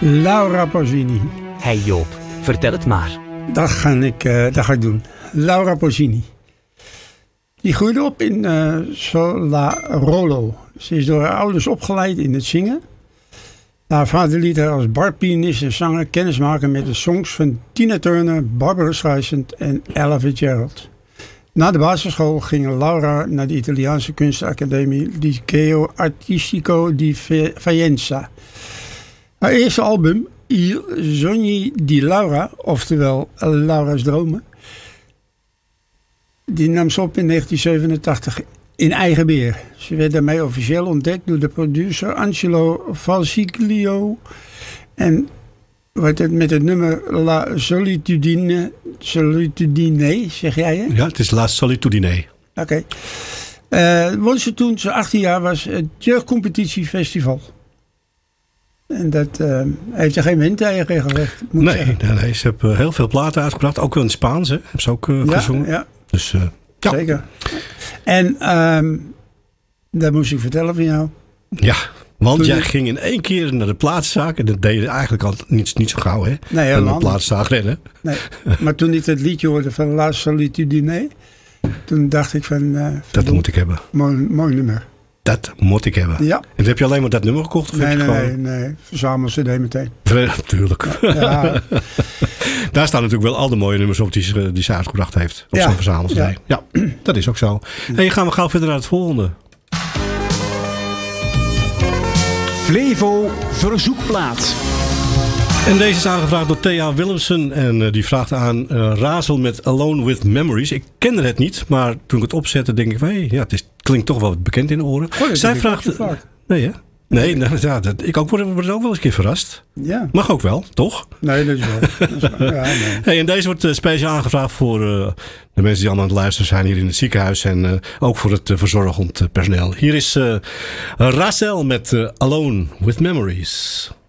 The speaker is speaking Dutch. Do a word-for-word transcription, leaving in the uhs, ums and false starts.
Laura Pausini. Hey Joop, vertel het maar. Dat ga ik, uh, dat ga ik doen. Laura Pausini. Die groeide op in uh, Solarolo. Ze is door haar ouders opgeleid in het zingen. Haar vader liet haar als barpianist en zanger kennismaken met de songs van Tina Turner, Barbara Streisand en Ella Fitzgerald. Na de basisschool ging Laura naar de Italiaanse kunstacademie Liceo Artistico di Faenza. Haar eerste album, I Sogni di Laura, oftewel Laura's Dromen, die nam ze op in negentien zevenentachtig in eigen beheer. Ze werd daarmee officieel ontdekt door de producer Angelo Falsiglio en wordt het met het nummer La Solitudine, Solitudine, zeg jij hè? Ja, het is La Solitudine. Oké. Okay. Uh, won ze toen ze achttien jaar was het Jeugdcompetitiefestival. En dat uh, heeft er geen wind tegen gelegd. Nee, nee, nee, ze hebben uh, heel veel platen uitgebracht. Ook in het Spaans, hè? Hebben ze ook uh, ja, gezongen. Ja, dus, uh, ja. Zeker. En um, dat moest ik vertellen van jou. Ja, want toen jij ik... ging in één keer naar de plaatszaak. En dat deed je eigenlijk al niet, niet zo gauw, hè? Nee, naar de plaatszaak rennen. Nee, maar toen ik het liedje hoorde van La Solitudine, toen dacht ik van... Uh, dat moet ik hebben. Mooi, mooi nummer. Dat moet ik hebben. Ja. En heb je alleen maar dat nummer gekocht? Of nee, heb je nee, gewoon... nee, nee. Verzamel C D meteen. Natuurlijk. Ja. Daar staan natuurlijk wel al de mooie nummers op die ze, die ze uitgebracht heeft. Op ja. zo'n verzamel C D. Ja. ja, dat is ook zo. En hey, gaan we gauw verder naar het volgende. Flevo Verzoekplaat. En deze is aangevraagd door Thea Willemsen. En uh, die vraagt aan uh, Razel met Alone with Memories. Ik kende het niet, maar toen ik het opzette denk ik... Hey, ja, het is, klinkt toch wel bekend in de oren. Oh, Zij vraagt... Nee, hè? Nee, nou, ja, dat, ik ook word, word ook wel eens een keer verrast. Ja. Mag ook wel, toch? Nee, dat is wel. Dat is wel. Ja, nee. Hey, en deze wordt uh, speciaal aangevraagd voor uh, de mensen die allemaal aan het luisteren zijn hier in het ziekenhuis. En uh, ook voor het uh, verzorgend uh, personeel. Hier is uh, Razel met uh, Alone with Memories.